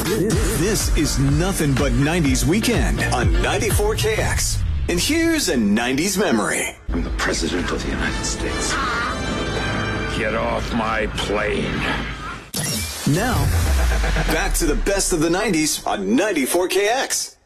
This is nothing but 90s weekend on 94KX. And here's a 90s memory. I'm the President of the United States. Get off my plane. Now, back to the best of the 90s on 94KX.